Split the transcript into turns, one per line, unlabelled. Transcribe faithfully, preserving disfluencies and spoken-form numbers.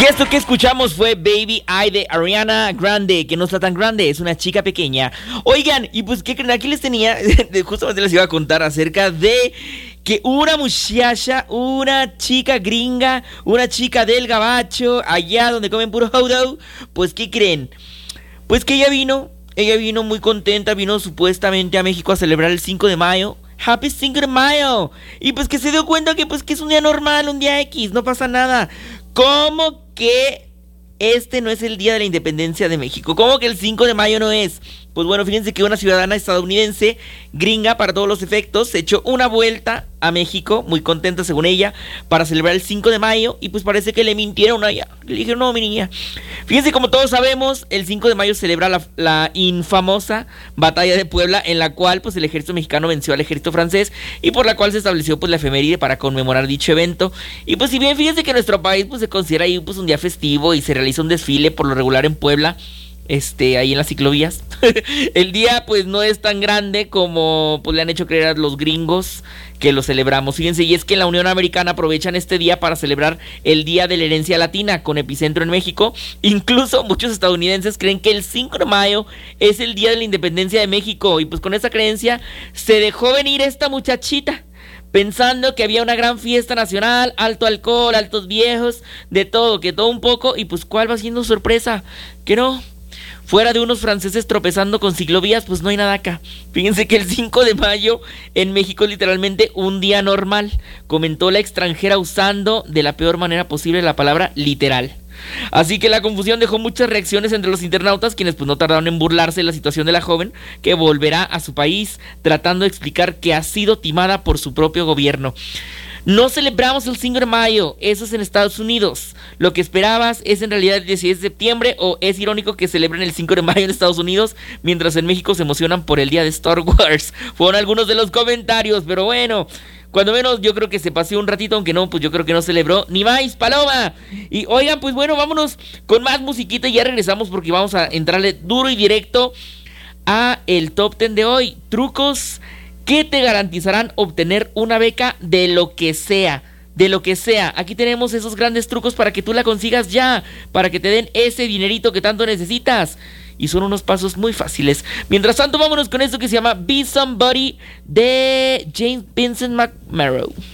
Y esto que escuchamos fue Baby I de Ariana Grande, que no está tan grande, es una chica pequeña. Oigan, y pues, ¿qué creen? Aquí les tenía, justamente les iba a contar acerca de que una muchacha, una chica gringa, una chica del gabacho, allá donde comen puro hot dog, pues, ¿qué creen? Pues que ella vino, ella vino muy contenta, vino supuestamente a México a celebrar el cinco de mayo. Happy cinco de mayo. Y pues que se dio cuenta que pues que es un día normal, un día X, no pasa nada. ¿Cómo que este no es el día de la independencia de México? ¿Cómo que el cinco de mayo no es? Pues bueno, fíjense que una ciudadana estadounidense, gringa para todos los efectos, se echó una vuelta a México, muy contenta según ella, para celebrar el cinco de mayo, y pues parece que le mintieron a ella. Le dijeron, no, mi niña. Fíjense, como todos sabemos, el cinco de mayo celebra la, la infamosa batalla de Puebla, en la cual pues el ejército mexicano venció al ejército francés, y por la cual se estableció pues la efeméride para conmemorar dicho evento. Y pues si bien fíjense que nuestro país pues se considera ahí pues un día festivo y se realiza un desfile por lo regular en Puebla, Este, ahí en las ciclovías. El día pues no es tan grande como pues le han hecho creer a los gringos que lo celebramos. Fíjense, y es que en la Unión Americana aprovechan este día para celebrar el Día de la Herencia Latina, con epicentro en México. Incluso muchos estadounidenses creen que el cinco de mayo es el Día de la Independencia de México, y pues con esa creencia se dejó venir esta muchachita, pensando que había una gran fiesta nacional, alto alcohol, altos viejos, de todo, que todo un poco, y pues ¿cuál va siendo sorpresa? Que no. Fuera de unos franceses tropezando con ciclovías, pues no hay nada acá. Fíjense que el cinco de mayo en México es literalmente un día normal, comentó la extranjera usando de la peor manera posible la palabra literal. Así que la confusión dejó muchas reacciones entre los internautas, quienes pues no tardaron en burlarse de la situación de la joven, que volverá a su país tratando de explicar que ha sido timada por su propio gobierno. No celebramos el cinco de mayo, eso es en Estados Unidos. Lo que esperabas es en realidad el dieciséis de septiembre, o es irónico que celebren el cinco de mayo en Estados Unidos, mientras en México se emocionan por el día de Star Wars. Fueron algunos de los comentarios, pero bueno, cuando menos yo creo que se paseó un ratito, aunque no, pues yo creo que no celebró ni más, paloma. Y oigan, pues bueno, vámonos con más musiquita y ya regresamos, porque vamos a entrarle duro y directo a el top diez de hoy. Trucos que te garantizarán obtener una beca de lo que sea, de lo que sea. Aquí tenemos esos grandes trucos para que tú la consigas ya, para que te den ese dinerito que tanto necesitas. Y son unos pasos muy fáciles. Mientras tanto, vámonos con esto que se llama Be Somebody de James Vincent McMorrow.